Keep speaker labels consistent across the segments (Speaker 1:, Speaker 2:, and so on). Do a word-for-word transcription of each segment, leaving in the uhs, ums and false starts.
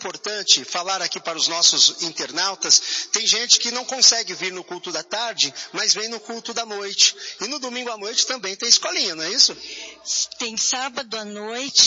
Speaker 1: importante falar aqui para os nossos internautas. Tem gente que não consegue vir no culto da tarde, mas vem no culto da noite. E no domingo à noite também tem escolinha, não é isso?
Speaker 2: Tem sábado à noite,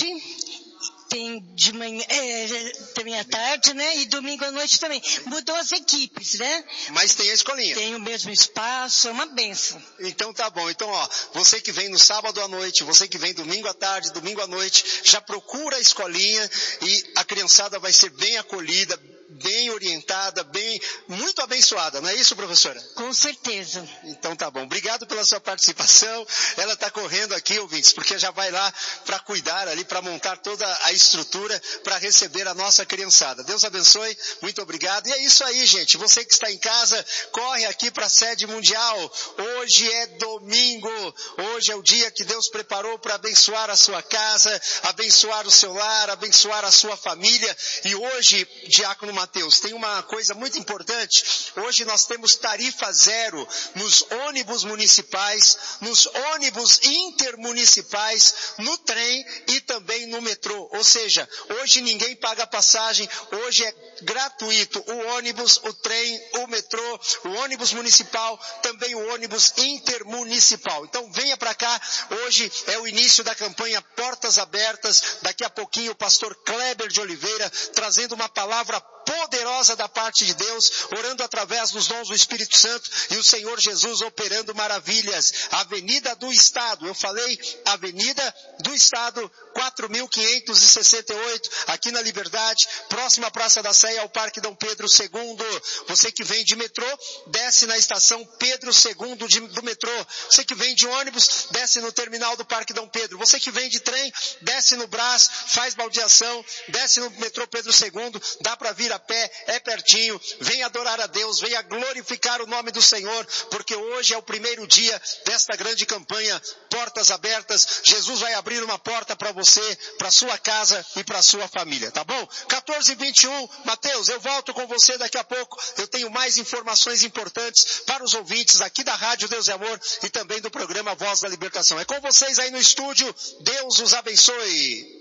Speaker 2: tem de manhã, é, também à tarde, né? E domingo à noite também. Mudou as equipes, né?
Speaker 1: Mas tem a escolinha.
Speaker 2: Tem o mesmo espaço, é uma benção.
Speaker 1: Então tá bom. Então, ó, você que vem no sábado à noite, você que vem domingo à tarde, domingo à noite, já procura a escolinha e a criançada vai ser bem acolhida, bem orientada, bem, muito abençoada, não é isso, professora?
Speaker 2: Com certeza.
Speaker 1: Então tá bom. Obrigado pela sua participação. Ela está correndo aqui, ouvintes, porque já vai lá para cuidar ali, para montar toda a estrutura para receber a nossa criançada. Deus abençoe. Muito obrigado. E é isso aí, gente. Você que está em casa, corre aqui para a sede mundial. Hoje é domingo. Hoje é o dia que Deus preparou para abençoar a sua casa, abençoar o seu lar, abençoar a sua família. E hoje, Diácono Mateus, tem uma coisa muito importante. Hoje nós temos tarifa zero nos ônibus municipais, nos ônibus intermunicipais, no trem e também no metrô. Ou seja, hoje ninguém paga passagem, hoje é gratuito o ônibus, o trem, o metrô, o ônibus municipal, também o ônibus intermunicipal. Então venha para cá, hoje é o início da campanha Portas Abertas. Daqui a pouquinho o pastor Kleber de Oliveira trazendo uma palavra poderosa da parte de Deus, orando através dos dons do Espírito Santo e o Senhor Jesus operando maravilhas. Avenida do Estado, eu falei Avenida do Estado, quatro mil quinhentos e sessenta e oito, aqui na Liberdade, próxima à Praça da Sé ao Parque Dom Pedro segundo. Você que vem de metrô, desce na estação Pedro segundo de, do metrô. Você que vem de ônibus, desce no terminal do Parque Dom Pedro. Você que vem de trem, desce no Brás, faz baldeação, desce no metrô Pedro segundo, dá para vir a pé, é pertinho. Venha adorar a Deus, venha glorificar o nome do Senhor, porque hoje é o primeiro dia desta grande campanha Portas Abertas. Jesus vai abrir uma porta para você, para sua casa e para sua família, tá bom? quatorze e vinte e um, Mateus, eu volto com você daqui a pouco. Eu tenho mais informações importantes para os ouvintes aqui da Rádio Deus e Amor e também do programa Voz da Libertação. É com vocês aí no estúdio. Deus os abençoe.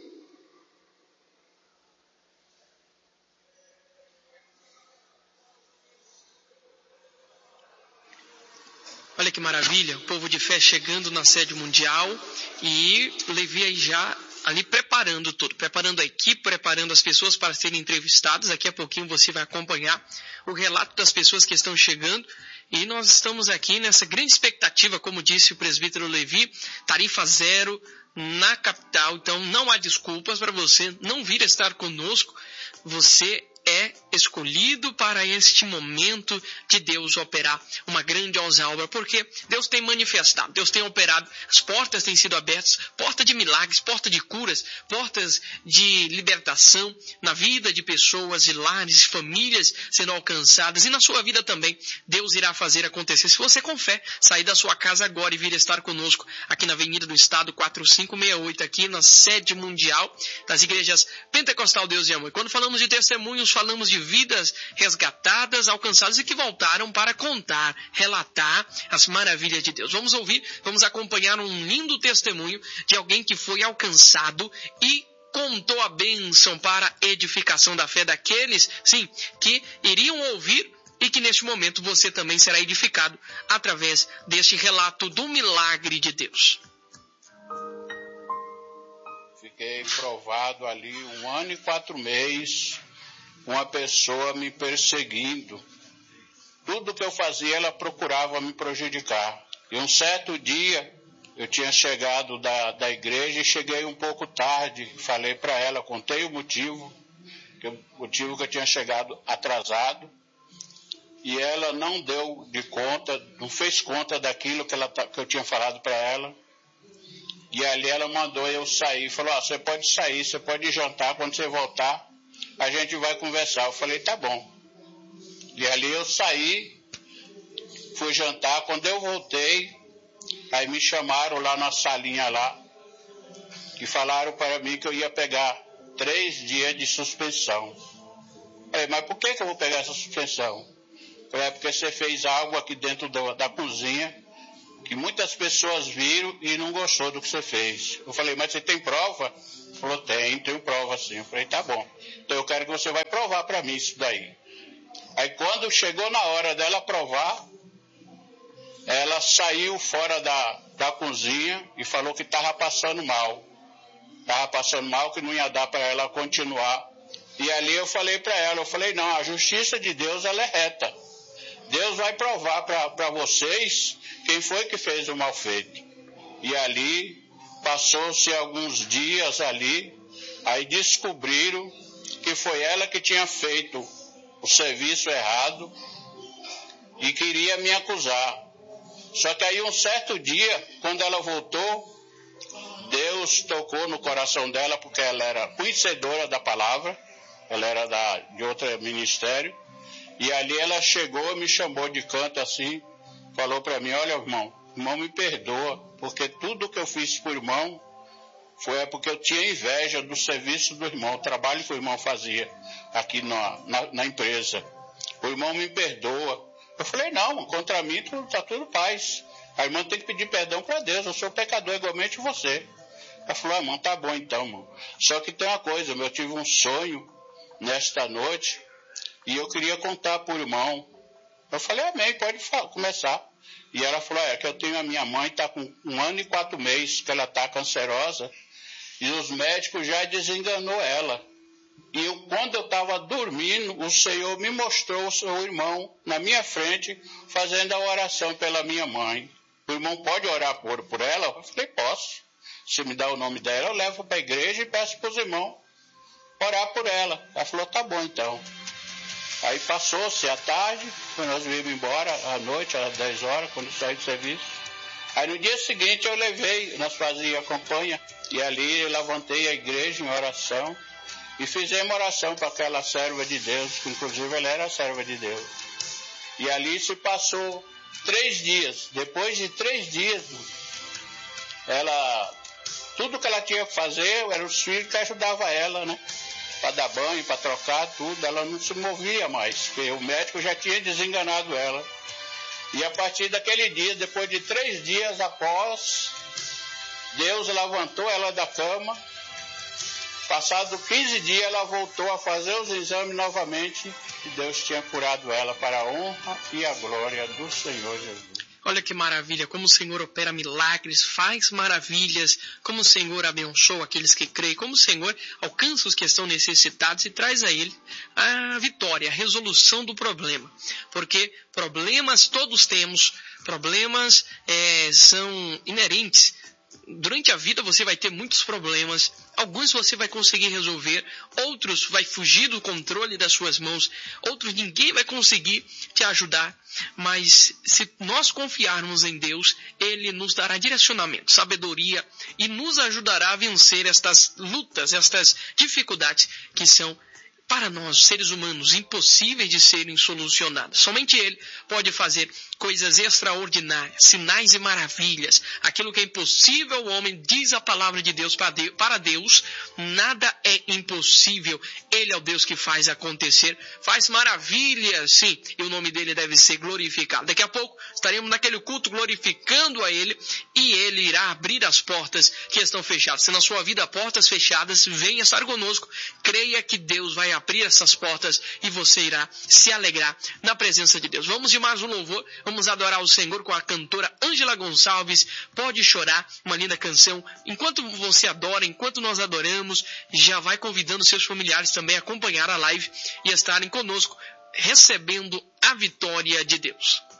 Speaker 3: Olha que maravilha, o povo de fé chegando na sede mundial e Levi aí já ali preparando tudo, preparando a equipe, preparando as pessoas para serem entrevistadas. Daqui a pouquinho você vai acompanhar o relato das pessoas que estão chegando e nós estamos aqui nessa grande expectativa, como disse o presbítero Levi, tarifa zero na capital. Então não há desculpas para você não vir estar conosco. Você é escolhido para este momento de Deus operar uma grandiosa obra, porque Deus tem manifestado, Deus tem operado, as portas têm sido abertas, porta de milagres, porta de curas, portas de libertação na vida de pessoas, de lares, famílias sendo alcançadas, e na sua vida também Deus irá fazer acontecer. Se você com fé sair da sua casa agora e vir estar conosco aqui na Avenida do Estado quatro cinco seis oito, aqui na sede mundial das igrejas Pentecostal Deus e Amor. Quando falamos de testemunhos, falamos de vidas resgatadas, alcançadas e que voltaram para contar, relatar as maravilhas de Deus. Vamos ouvir, vamos acompanhar um lindo testemunho de alguém que foi alcançado e contou a bênção para a edificação da fé daqueles, sim, que iriam ouvir e que neste momento você também será edificado através deste relato do milagre de Deus.
Speaker 4: Fiquei provado ali um ano e quatro meses, uma pessoa me perseguindo. Tudo que eu fazia, ela procurava me prejudicar. E um certo dia, eu tinha chegado da, da igreja e cheguei um pouco tarde. Falei para ela, contei o motivo, que o motivo que eu tinha chegado atrasado. E ela não deu de conta, não fez conta daquilo que, ela, que eu tinha falado para ela. E ali ela mandou eu sair. Falou, ah, você pode sair, você pode jantar, quando você voltar, a gente vai conversar. Eu falei, tá bom. E ali eu saí, fui jantar. Quando eu voltei, aí me chamaram lá na salinha lá, e falaram para mim que eu ia pegar três dias de suspensão. Eu falei, mas por que, que eu vou pegar essa suspensão? Eu falei, é porque você fez algo aqui dentro da, da cozinha, que muitas pessoas viram e não gostou do que você fez. Eu falei, mas você tem prova? Falou, tem, tenho prova sim. Eu falei, tá bom. Então eu quero que você vai provar para mim isso daí. Aí quando chegou na hora dela provar, ela saiu fora da, da cozinha e falou que estava passando mal. Estava passando mal, que não ia dar para ela continuar. E ali eu falei para ela, eu falei, não, a justiça de Deus ela é reta. Deus vai provar para vocês quem foi que fez o mal feito. E ali, passou-se alguns dias ali, aí descobriram que foi ela que tinha feito o serviço errado e queria me acusar. Só que aí um certo dia, quando ela voltou, Deus tocou no coração dela, porque ela era conhecedora da palavra, ela era da, de outro ministério, e ali ela chegou e me chamou de canto assim, falou para mim, olha irmão, irmão me perdoa, porque tudo que eu fiz por irmão foi porque eu tinha inveja do serviço do irmão, o trabalho que o irmão fazia aqui na, na, na empresa. O irmão me perdoa. Eu falei, não, contra mim está tudo paz. A irmã tem que pedir perdão para Deus, eu sou pecador igualmente você. Ela falou, ah, irmão, tá bom então, irmão. Só que tem uma coisa, eu tive um sonho nesta noite e eu queria contar para o irmão. Eu falei, amém, pode falar, começar. E ela falou, é que eu tenho a minha mãe, está com um ano e quatro meses que ela está cancerosa e os médicos já desenganou ela. E eu, quando eu estava dormindo, o Senhor me mostrou o seu irmão na minha frente, fazendo a oração pela minha mãe. O irmão pode orar por, por ela? Eu falei, posso. Se me dá o nome dela, eu levo para a igreja e peço para os irmãos orar por ela. Ela falou, tá bom então. Aí passou-se a tarde, quando nós viemos embora, à noite, às dez horas, quando eu saí do serviço. Aí no dia seguinte eu levei, nós fazíamos a campanha, e ali eu levantei a igreja em oração, e fizemos oração para aquela serva de Deus, que inclusive ela era serva de Deus. E ali se passou três dias. Depois de três dias, ela, tudo que ela tinha que fazer, eram os filhos que ajudavam ela, né? Para dar banho, para trocar, tudo. Ela não se movia mais, porque o médico já tinha desenganado ela. E a partir daquele dia, depois de três dias após, Deus levantou ela da cama. Passado quinze dias, ela voltou a fazer os exames novamente e Deus tinha curado ela para a honra e a glória do Senhor Jesus.
Speaker 3: Olha que maravilha, como o Senhor opera milagres, faz maravilhas, como o Senhor abençoa aqueles que creem, como o Senhor alcança os que estão necessitados e traz a ele a vitória, a resolução do problema. Porque problemas todos temos, problemas é, são inerentes. Durante a vida você vai ter muitos problemas, alguns você vai conseguir resolver, outros vai fugir do controle das suas mãos, outros ninguém vai conseguir te ajudar, mas se nós confiarmos em Deus, Ele nos dará direcionamento, sabedoria e nos ajudará a vencer estas lutas, estas dificuldades que são para nós, seres humanos, impossíveis de serem solucionadas. Somente Ele pode fazer coisas extraordinárias, sinais e maravilhas. Aquilo que é impossível ao homem, diz a palavra de Deus para Deus, nada é impossível. Ele é o Deus que faz acontecer, faz maravilhas, sim, e o nome dele deve ser glorificado. Daqui a pouco estaremos naquele culto glorificando a Ele e Ele irá abrir as portas que estão fechadas. Se na sua vida há portas fechadas, venha estar conosco, creia que Deus vai abrir essas portas e você irá se alegrar na presença de Deus. Vamos de mais um louvor, vamos adorar o Senhor com a cantora Ângela Gonçalves, Pode Chorar, uma linda canção. Enquanto você adora, enquanto nós adoramos, já vai convidando seus familiares também a acompanhar a live e estarem conosco, recebendo a vitória de Deus.